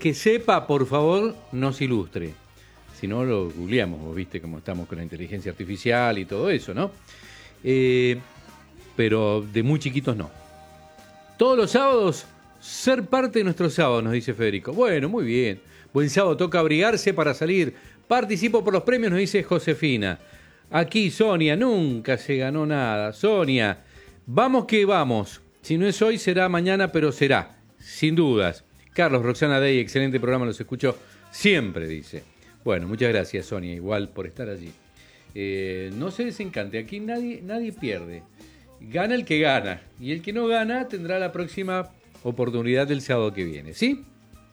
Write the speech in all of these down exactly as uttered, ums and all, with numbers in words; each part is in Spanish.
que sepa, por favor, nos ilustre. Si no, lo googleamos, vos viste cómo estamos con la inteligencia artificial y todo eso, ¿no? Eh, pero de muy chiquitos no. Todos los sábados, ser parte de nuestro sábado, nos dice Federico. Bueno, muy bien. Buen sábado, toca abrigarse para salir. Participo por los premios, nos dice Josefina. Aquí Sonia, nunca se ganó nada. Sonia, vamos que vamos. Si no es hoy, será mañana, pero será, sin dudas. Carlos, Roxana Day, excelente programa, los escucho siempre, dice. Bueno, muchas gracias, Sonia, igual por estar allí. Eh, no se desencante, aquí nadie, nadie pierde. Gana el que gana, y el que no gana tendrá la próxima oportunidad del sábado que viene, ¿sí?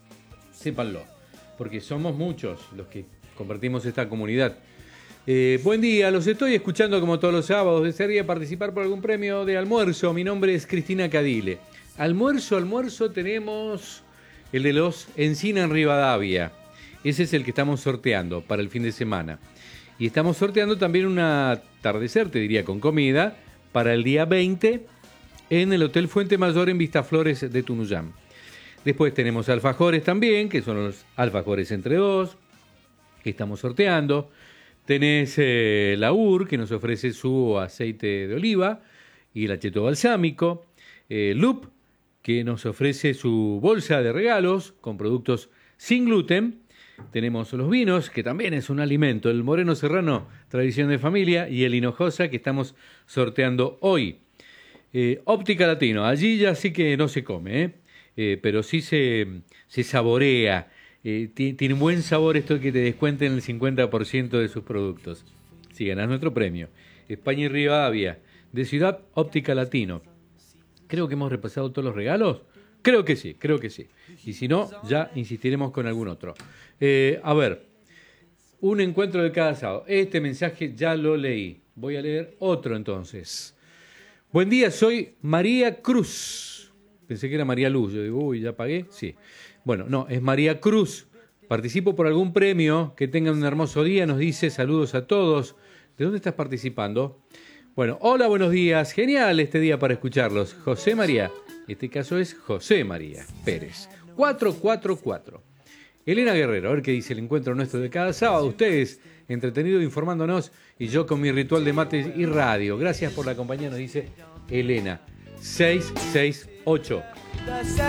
Sépanlo, porque somos muchos los que compartimos esta comunidad. Eh, buen día, los estoy escuchando como todos los sábados. Desearía participar por algún premio de almuerzo. Mi nombre es Cristina Cadile. Almuerzo, almuerzo tenemos el de los Encina en Rivadavia. Ese es el que estamos sorteando para el fin de semana. Y estamos sorteando también un atardecer, te diría, con comida, para el día veinte en el Hotel Fuente Mayor en Vistaflores de Tunuyán. Después tenemos alfajores también, que son los alfajores entre dos, que estamos sorteando. Tenés eh, la U R, que nos ofrece su aceite de oliva y el acheto balsámico. Eh, Loop, que nos ofrece su bolsa de regalos con productos sin gluten. Tenemos los vinos, que también es un alimento, el Moreno Serrano, tradición de familia, y el Hinojosa, que estamos sorteando hoy. Eh, Óptica Latino, allí ya sí que no se come, ¿eh? Eh, pero sí se, se saborea. Eh, t- tiene buen sabor esto de que te descuenten el cincuenta por ciento de sus productos. Si ganás nuestro premio. España y Rivadavia, de Ciudad Óptica Latino. Creo que hemos repasado todos los regalos. Creo que sí, creo que sí. Y si no, ya insistiremos con algún otro. Eh, a ver, un encuentro de cada sábado. Este mensaje ya lo leí. Voy a leer otro entonces. Buen día, soy María Cruz. Pensé que era María Luz. Yo digo, uy, ¿ya pagué? Sí. Bueno, no, es María Cruz. Participo por algún premio. Que tengan un hermoso día. Nos dice saludos a todos. ¿De dónde estás participando? Bueno, hola, buenos días. Genial este día para escucharlos. José María. Este caso es José María Pérez. cuatro cuatro cuatro. Elena Guerrero, a ver qué dice el encuentro nuestro de cada sábado. Ustedes, entretenidos informándonos, y yo con mi ritual de mates y radio. Gracias por la compañía, nos dice Elena. seis seis ocho.